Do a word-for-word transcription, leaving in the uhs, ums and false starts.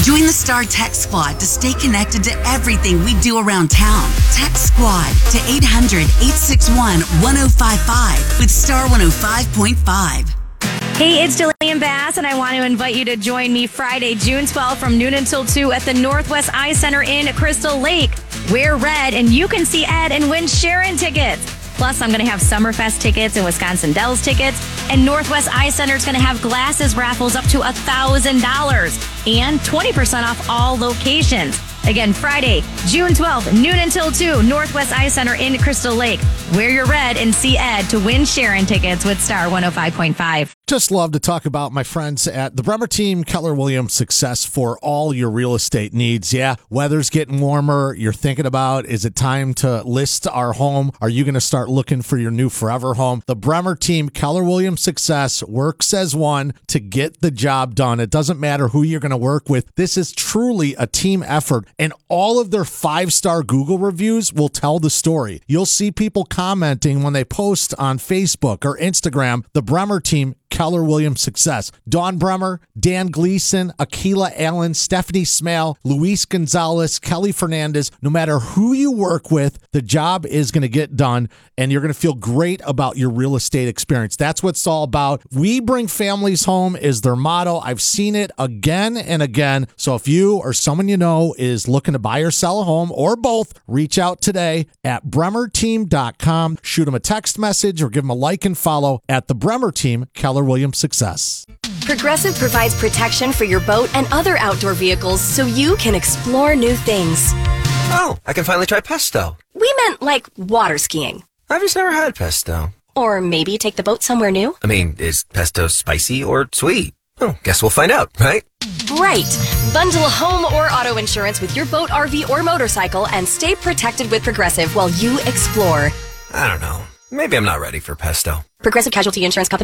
Join the Star Tech Squad to stay connected to everything we do around town. Text Squad to eight hundred, eight six one, one oh five five with Star one oh five point five. Hey, it's Jillian Bass, and I want to invite you to join me Friday, June twelfth from noon until two at the Northwest Eye Center in Crystal Lake. Wear red, and you can see Ed and win Sharon tickets. Plus, I'm going to have Summerfest tickets and Wisconsin Dells tickets, and Northwest Eye Center is going to have glasses raffles up to one thousand dollars and twenty percent off all locations. Again, Friday, June twelfth, noon until two, Northwest Eye Center in Crystal Lake. Wear your red and see Ed to win Sharon tickets with Star one oh five point five. Just love to talk about my friends at the Bremer Team, Keller Williams Success for all your real estate needs. Yeah, weather's getting warmer. You're thinking about, is it time to list our home? Are you going to start looking for your new forever home? The Bremer Team, Keller Williams Success works as one to get the job done. It doesn't matter who you're going to work with. This is truly a team effort, and all of their five-star Google reviews will tell the story. You'll see people commenting when they post on Facebook or Instagram, the Bremer Team, Keller Williams Success. Dawn Bremer, Dan Gleason, Akila Allen, Stephanie Smale, Luis Gonzalez, Kelly Fernandez. No matter who you work with, the job is going to get done, and you're going to feel great about your real estate experience. That's what it's all about. We bring families home is their motto. I've seen it again and again. So if you or someone you know is looking to buy or sell a home, or both, reach out today at bremer team dot com. Shoot them a text message or give them a like and follow at the Bremer Team, Keller Williams Success. Progressive provides protection for your boat and other outdoor vehicles so you can explore new things. Oh, I can finally try pesto. We meant like water skiing. I've just never had pesto. Or maybe take the boat somewhere new. I mean, is pesto spicy or sweet? Oh, guess we'll find out, right? Right. Bundle home or auto insurance with your boat, R V, or motorcycle and stay protected with Progressive while you explore. I don't know. Maybe I'm not ready for pesto. Progressive Casualty Insurance Company.